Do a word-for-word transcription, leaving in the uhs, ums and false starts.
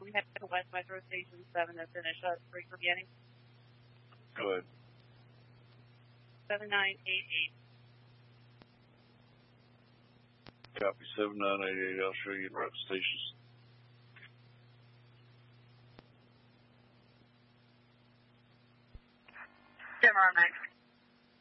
We have to West Metro Station seven to finish up three for getting. Go ahead. seven nine eight eight. Copy seven nine eight eight. I'll show you the route stations. Denver, next.